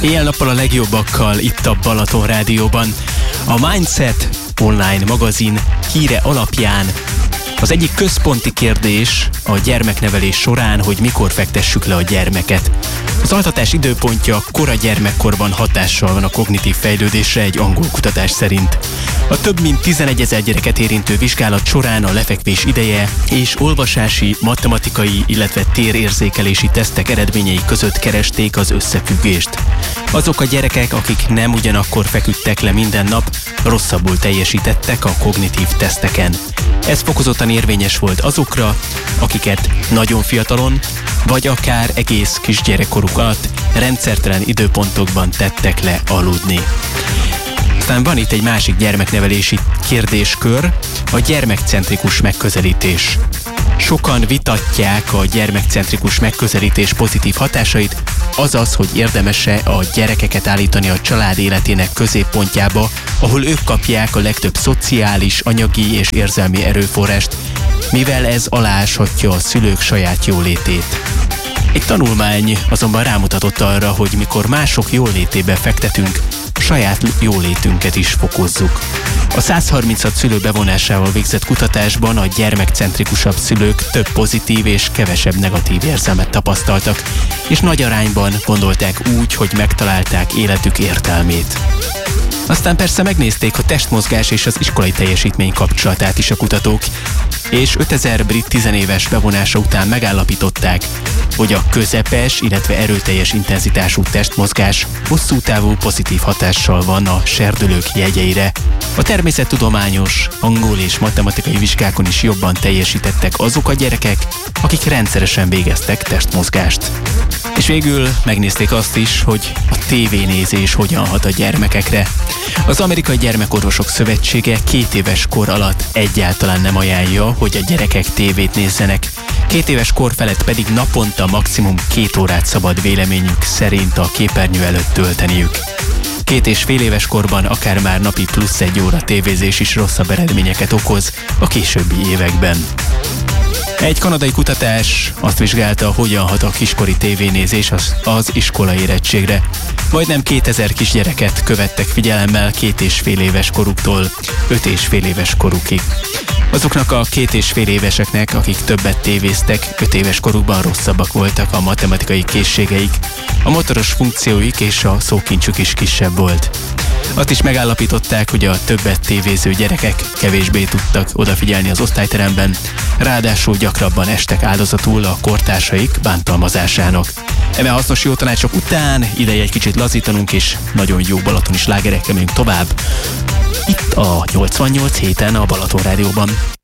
Éjjel-nappal a legjobbakkal itt a Balaton Rádióban. A Mindset online magazin híre alapján az egyik központi kérdés a gyermeknevelés során, hogy mikor fektessük le a gyermeket. Az altatás időpontja kora gyermekkorban hatással van a kognitív fejlődésre egy angol kutatás szerint. A több mint 11 000 gyereket érintő vizsgálat során a lefekvés ideje és olvasási, matematikai, illetve térérzékelési tesztek eredményei között keresték az összefüggést. Azok a gyerekek, akik nem ugyanakkor feküdtek le minden nap, rosszabbul teljesítettek a kognitív teszteken. Ez fokozottan érvényes volt azokra, akiket nagyon fiatalon, vagy akár egész kisgyerekkoruk alatt rendszertelen időpontokban tettek le aludni. Aztán van itt egy másik gyermeknevelési kérdéskör, a gyermekcentrikus megközelítés. Sokan vitatják a gyermekcentrikus megközelítés pozitív hatásait, azaz, hogy érdemes-e a gyerekeket állítani a család életének középpontjába, ahol ők kapják a legtöbb szociális, anyagi és érzelmi erőforrást, mivel ez aláshatja a szülők saját jólétét. Egy tanulmány azonban rámutatott arra, hogy mikor mások jólétébe fektetünk, saját jólétünket is fokozzuk. A 136 szülő bevonásával végzett kutatásban a gyermekcentrikusabb szülők több pozitív és kevesebb negatív érzelmet tapasztaltak, és nagy arányban gondolták úgy, hogy megtalálták életük értelmét. Aztán persze megnézték a testmozgás és az iskolai teljesítmény kapcsolatát is a kutatók, és 5000 brit 10 éves bevonása után megállapították, hogy a közepes, illetve erőteljes intenzitású testmozgás hosszú távú pozitív hatással van a serdülők jegyeire. A természettudományos, angol és matematikai vizsgákon is jobban teljesítettek azok a gyerekek, akik rendszeresen végeztek testmozgást. És végül megnézték azt is, hogy a tévénézés hogyan hat a gyermekekre. Az Amerikai Gyermekorvosok Szövetsége 2 éves kor alatt egyáltalán nem ajánlja, hogy a gyerekek tévét nézzenek. 2 éves kor felett pedig naponta maximum 2 órát szabad véleményük szerint a képernyő előtt tölteniük. 2,5 éves korban akár már napi plusz 1 óra tévézés is rosszabb eredményeket okoz a későbbi években. Egy kanadai kutatás azt vizsgálta, hogyan hat a kiskori tévénézés az iskola érettségre. Majdnem 2000 kisgyereket követtek figyelemmel 2,5 éves koruktól 5,5 éves korukig. Azoknak a 2,5 éveseknek, akik többet tévéztek, 5 éves korukban rosszabbak voltak a matematikai készségeik, a motoros funkcióik és a szókincsük is kisebb volt. Azt is megállapították, hogy a többet tévéző gyerekek kevésbé tudtak odafigyelni az osztályteremben, ráadásul gyakrabban estek áldozatul a kortársaik bántalmazásának. Eme hasznos jó tanácsok után ideje egy kicsit lazítanunk, és nagyon jó balatoni slágerekkel megyünk tovább. Itt a 88 héten a Balaton Rádióban.